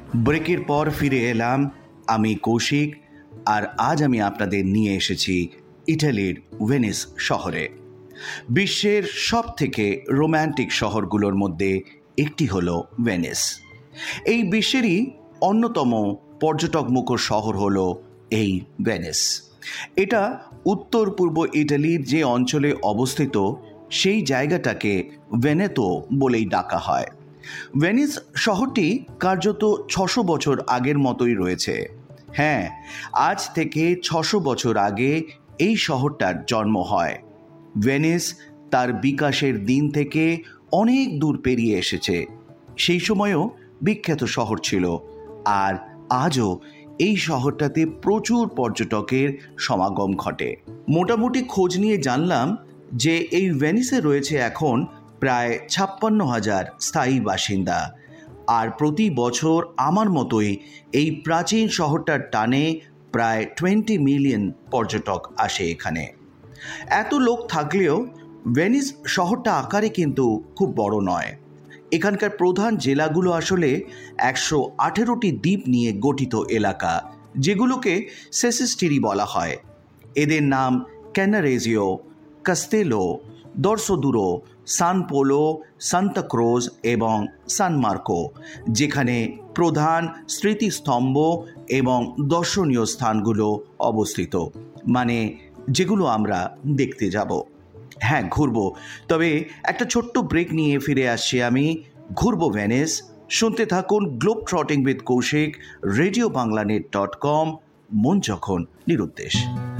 ব্রেকের পর ফিরে এলাম আমি কৌশিক, আর আজ আমি আপনাদের নিয়ে এসেছি ইটালির ভেনিস শহরে। বিশ্বের সব থেকে রোম্যান্টিক শহরগুলোর মধ্যে একটি হলো ভেনিস। এই বিশ্বেরই অন্যতম পর্যটকমুখর শহর হলো এই ভেনিস। এটা উত্তর পূর্ব ইটালির যে অঞ্চলে অবস্থিত সেই জায়গাটাকে ভেনেতো বলেই ডাকা হয়। ভেনিস শহরটি কার্যত 600 বছর আগের মতোই রয়েছে। হ্যাঁ, আজ থেকে 600 বছর আগে এই শহরটার জন্ম হয়। ভেনিস তার বিকাশের দিন থেকে অনেক দূর পেরিয়ে এসেছে। সেই সময়ও বিখ্যাত শহর ছিল, আর আজও এই শহরটাতে প্রচুর পর্যটকের সমাগম ঘটে। মোটামুটি খোঁজ নিয়ে জানলাম যে এই ভেনিসে রয়েছে এখন প্রায় 56,000 স্থায়ী বাসিন্দা, আর প্রতি বছর আমার মতোই এই প্রাচীন শহরটার টানে প্রায় 20 মিলিয়ন পর্যটক আসে এখানে। এত লোক থাকলেও ভেনিস শহরটা আকারে কিন্তু খুব বড় নয়। এখানকার প্রধান জেলাগুলো আসলে 118টি দ্বীপ নিয়ে গঠিত এলাকা, যেগুলোকে সেসেস্টিরি বলা হয়। এদের নাম ক্যানারেজিও, কাস্তেলো, দর্সোদুরো, সান পোলো, সান্তা ক্রুজ এবং সান মার্কো, যেখানে প্রধান স্মৃতিস্তম্ভ এবং দর্শনীয় স্থানগুলো অবস্থিত, মানে যেগুলো আমরা দেখতে যাব। হ্যাঁ, ঘুরবো, তবে একটা ছোট্ট ব্রেক নিয়ে ফিরে আসছি আমি। ঘুরবো ভেনিস। শুনতে থাকুন গ্লোব ট্রটিং উইথ কৌশিক, রেডিও বাংলানেট.com, মন যখন নিরুদ্দেশ।